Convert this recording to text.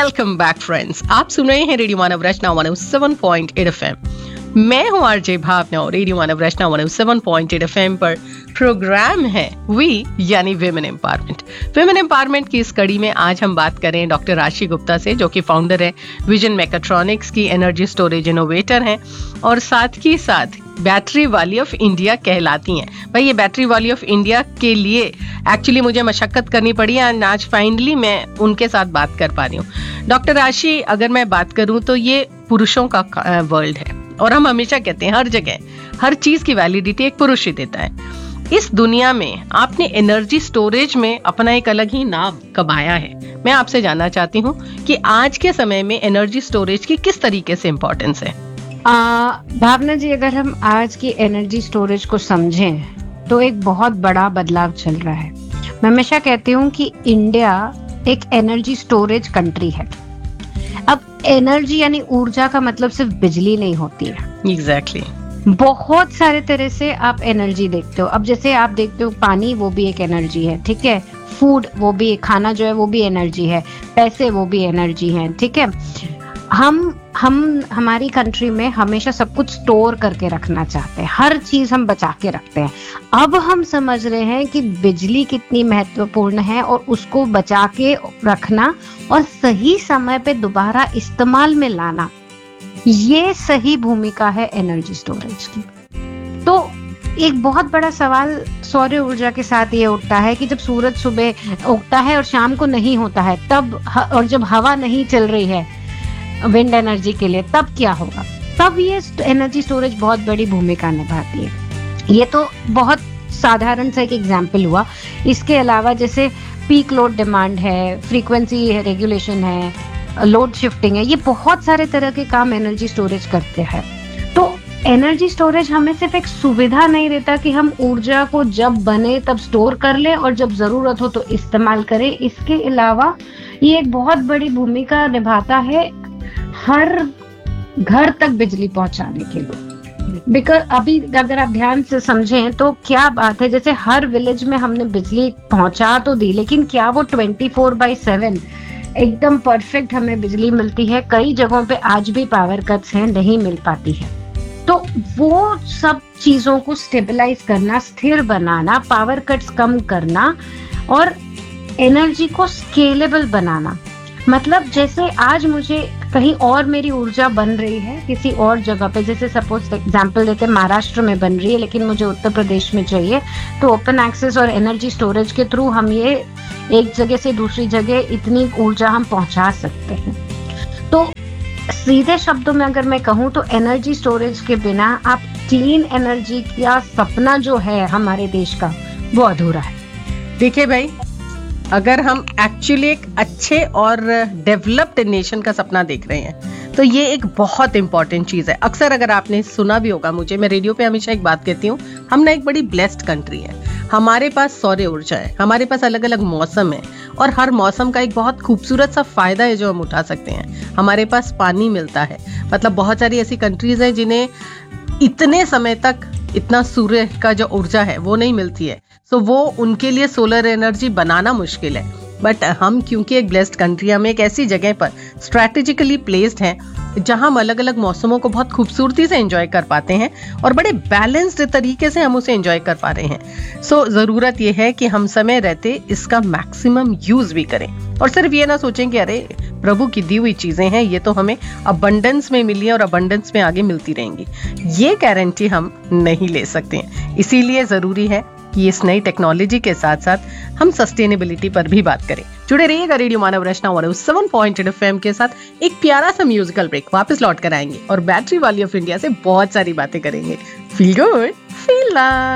Welcome back friends, आप सुन रहे हैं रेडियो मानव रचना 107.8 एफएम। मैं हूं आरजे भावना और रेडियो मानव रचना 107.8 एफएम पर प्रोग्राम है वी यानी विमेन एम्पावरमेंट। विमेन एम्पावरमेंट की इस कड़ी में आज हम बात करें डॉक्टर राशि गुप्ता से, जो कि फाउंडर है विजन मैकाट्रॉनिक्स की, एनर्जी स्टोरेज इनोवेटर हैं और साथ ही साथ बैटरी वाली ऑफ इंडिया कहलाती हैं। भाई ये बैटरी वाली ऑफ इंडिया के लिए एक्चुअली मुझे मशक्कत करनी पड़ी एंड आज फाइनली मैं उनके साथ बात कर पा रही हूँ। डॉक्टर राशि, अगर मैं बात करूँ तो ये पुरुषों का वर्ल्ड है और हम हमेशा कहते हैं हर जगह हर चीज की वैलिडिटी एक पुरुष ही देता है। इस दुनिया में आपने एनर्जी स्टोरेज में अपना एक अलग ही नाम कमाया है। मैं आपसे जानना चाहती हूँ कि आज के समय में एनर्जी स्टोरेज की किस तरीके से इम्पोर्टेंस है। भावना जी, अगर हम आज की एनर्जी स्टोरेज को समझें तो एक बहुत बड़ा बदलाव चल रहा है। मैं हमेशा कहती हूँ कि इंडिया एक एनर्जी स्टोरेज कंट्री है। अब एनर्जी यानी ऊर्जा का मतलब सिर्फ बिजली नहीं होती है। एग्जैक्टली बहुत सारे तरह से आप एनर्जी देखते हो। अब जैसे आप देखते हो पानी, वो भी एक एनर्जी है, ठीक है। फूड, वो भी, खाना जो है वो भी एनर्जी है। पैसे, वो भी एनर्जी है, ठीक है। हम हमारी कंट्री में हमेशा सब कुछ स्टोर करके रखना चाहते हैं, हर चीज हम बचा के रखते हैं। अब हम समझ रहे हैं कि बिजली कितनी महत्वपूर्ण है और उसको बचा के रखना और सही समय पे दोबारा इस्तेमाल में लाना, ये सही भूमिका है एनर्जी स्टोरेज की। तो एक बहुत बड़ा सवाल सौर ऊर्जा के साथ ये उठता है कि जब सूरज सुबह उगता है और शाम को नहीं होता है तब, और जब हवा नहीं चल रही है विंड एनर्जी के लिए, तब क्या होगा? तब ये एनर्जी स्टोरेज बहुत बड़ी भूमिका निभाती है। ये तो बहुत साधारण सा एक एग्जाम्पल हुआ। इसके अलावा जैसे पीक लोड डिमांड है, फ्रीक्वेंसी रेगुलेशन है, लोड शिफ्टिंग है, ये बहुत सारे तरह के काम एनर्जी स्टोरेज करते हैं। तो एनर्जी स्टोरेज हमें सिर्फ एक सुविधा नहीं देता कि हम ऊर्जा को जब बने तब स्टोर कर ले और जब जरूरत हो तो इस्तेमाल करें। इसके अलावा ये एक बहुत बड़ी भूमिका निभाता है हर घर तक बिजली पहुंचाने के लिए। बिकॉज अभी अगर आप ध्यान से समझें तो क्या बात है, जैसे हर विलेज में हमने बिजली पहुंचा तो दी, लेकिन क्या वो 24/7 एकदम परफेक्ट हमें बिजली मिलती है? कई जगहों पे आज भी पावर कट्स हैं, नहीं मिल पाती है। तो वो सब चीजों को स्टेबलाइज करना, स्थिर बनाना, पावर कट्स कम करना और एनर्जी को स्केलेबल बनाना, मतलब जैसे आज मुझे कहीं और मेरी ऊर्जा बन रही है किसी और जगह पे, जैसे सपोज एग्जांपल देते हैं महाराष्ट्र में बन रही है लेकिन मुझे उत्तर प्रदेश में चाहिए, तो ओपन एक्सेस और एनर्जी स्टोरेज के थ्रू हम ये एक जगह से दूसरी जगह इतनी ऊर्जा हम पहुंचा सकते हैं। तो सीधे शब्दों में अगर मैं कहूँ तो एनर्जी स्टोरेज के बिना आप क्लीन एनर्जी का सपना जो है हमारे देश का, वो अधूरा है। देखिए भाई, अगर हम एक्चुअली एक अच्छे और डेवलप्ड नेशन का सपना देख रहे हैं तो ये एक बहुत इंपॉर्टेंट चीज है। अक्सर अगर आपने सुना भी होगा, मुझे, मैं रेडियो पे हमेशा एक बात कहती हूँ, हम ना एक बड़ी ब्लेस्ड कंट्री है। हमारे पास सौर ऊर्जा है, हमारे पास अलग अलग मौसम है और हर मौसम का एक बहुत खूबसूरत सा फायदा है जो हम उठा सकते हैं। हमारे पास पानी मिलता है, मतलब बहुत सारी ऐसी कंट्रीज हैं जिन्हें इतने समय तक इतना सूर्य का जो ऊर्जा है वो नहीं मिलती है, सो वो उनके लिए सोलर एनर्जी बनाना मुश्किल है। बट हम क्योंकि एक ब्लेस्ड कंट्री, हम एक ऐसी जगह पर स्ट्रैटेजिकली प्लेस्ड हैं जहां हम अलग अलग मौसमों को बहुत खूबसूरती से एंजॉय कर पाते हैं और बड़े बैलेंस्ड तरीके से हम उसे एंजॉय कर पा रहे हैं। सो जरूरत यह है कि हम समय रहते इसका मैक्सिमम यूज भी करें और सिर्फ ये ना सोचें कि अरे प्रभु की दी हुई चीजें हैं, ये तो हमें अबंडेंस में मिली है और अबंडेंस में आगे मिलती रहेंगी, ये गारंटी हम नहीं ले सकते हैं। इसीलिए जरूरी है कि इस नई टेक्नोलॉजी के साथ साथ हम सस्टेनेबिलिटी पर भी बात करें। जुड़े रहिएगा रेडियो मानव रचना 107.8 एफएम के साथ। एक प्यारा सा म्यूजिकल ब्रेक, वापस लौट कर आएंगे और बैटरी वाली ऑफ इंडिया से बहुत सारी बातें करेंगे। Feel good, feel live.